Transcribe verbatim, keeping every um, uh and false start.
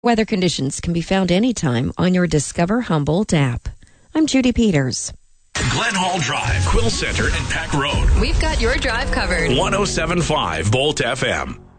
Weather conditions can be found anytime on your Discover Humboldt app. I'm Judy Peters. Glen Hall Drive, Quill Center, and Pack Road. We've got your drive covered. one oh seven point five Bolt F M.